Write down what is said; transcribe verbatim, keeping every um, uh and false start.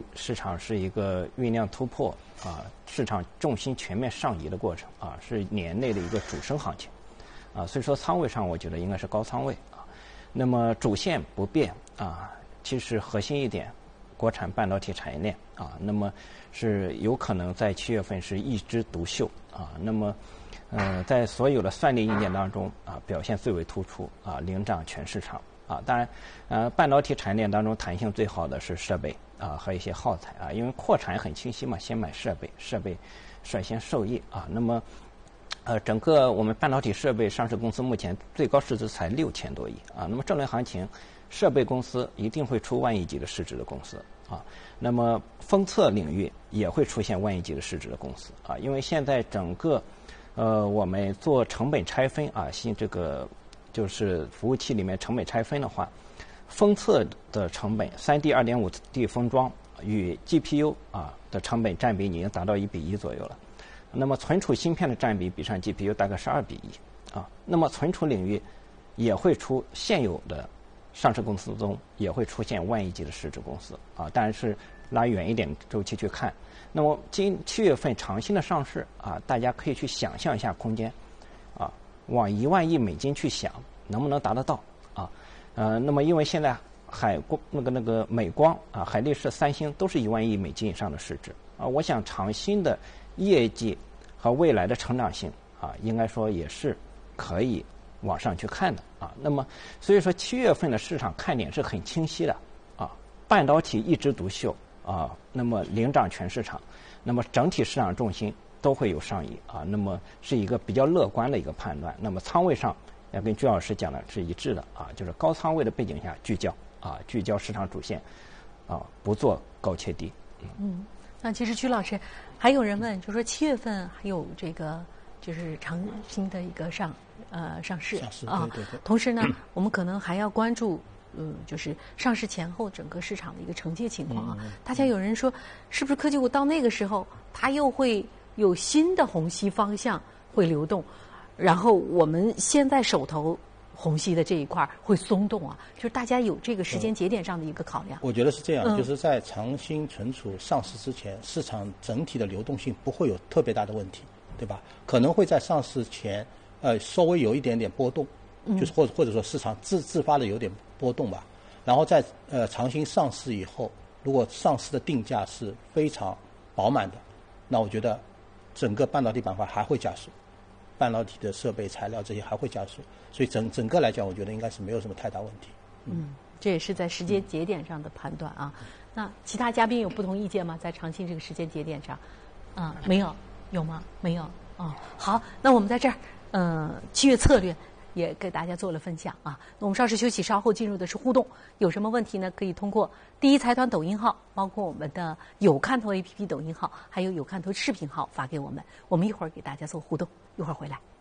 市场是一个酝酿突破啊，市场重心全面上移的过程啊，是年内的一个主升行情啊，所以说仓位上我觉得应该是高仓位啊。那么主线不变啊，其实核心一点，国产半导体产业链啊，那么是有可能在七月份是一枝独秀啊，那么。呃，在所有的算力硬件当中啊，表现最为突出啊，领涨全市场啊。当然，呃，半导体产业链当中弹性最好的是设备啊和一些耗材啊，因为扩产很清晰嘛，先买设备，设备率先受益啊。那么，呃，整个我们半导体设备上市公司目前最高市值才六千多亿啊。那么这轮行情，设备公司一定会出万亿级的市值的公司啊。那么封测领域也会出现万亿级的市值的公司啊，因为现在整个呃，我们做成本拆分啊，新这个就是服务器里面成本拆分的话，封测的成本 三 D、二点五 D 封装与 G P U 啊的成本占比已经达到一比一左右了。那么存储芯片的占比比上 G P U 大概是二比一啊。那么存储领域也会出现有的上市公司中也会出现万亿级的市值公司啊，但是拉远一点周期去看。那么今七月份长鑫的上市啊，大家可以去想象一下空间，啊，往一万亿美金去想，能不能达得到啊？呃，那么因为现在海光那个那个美光啊、海力士、三星都是一万亿美金以上的市值啊，我想长鑫的业绩和未来的成长性啊，应该说也是可以往上去看的啊。那么所以说七月份的市场看点是很清晰的啊，半导体一枝独秀。啊，那么领涨全市场，那么整体市场重心都会有上移啊，那么是一个比较乐观的一个判断。那么仓位上要跟居老师讲的是一致的啊，就是高仓位的背景下聚焦啊，聚焦市场主线啊，不做高切低。 嗯，嗯那其实居老师还有人问，就说七月份还有这个就是长鑫的一个上呃上市上市啊， 对对对同时呢，我们可能还要关注。嗯，就是上市前后整个市场的一个承接情况啊。 嗯嗯、 大家有人说，是不是科技股到那个时候，它又会有新的虹吸方向会流动，然后我们现在手头虹吸的这一块会松动啊？就是大家有这个时间节点上的一个考量。 我觉得是这样， 嗯、 就是在长鑫存储上市之前，市场整体的流动性不会有特别大的问题，对吧？可能会在上市前，呃，稍微有一点点波动。就是或者或者说市场自自发的有点波动吧，然后在呃长鑫上市以后，如果上市的定价是非常饱满的，那我觉得整个半导体板块还会加速，半导体的设备材料这些还会加速，所以整整个来讲，我觉得应该是没有什么太大问题。 嗯，嗯这也是在时间节点上的判断啊。嗯、那其他嘉宾有不同意见吗？在长鑫这个时间节点上，啊，没有，有吗？没有。哦，好，那我们在这儿，呃，七月策略。也给大家做了分享啊。那我们稍事休息，稍后进入的是互动。有什么问题呢？可以通过第一财团抖音号，包括我们的有看头 A P P 抖音号，还有有看头视频号发给我们。我们一会儿给大家做互动，一会儿回来。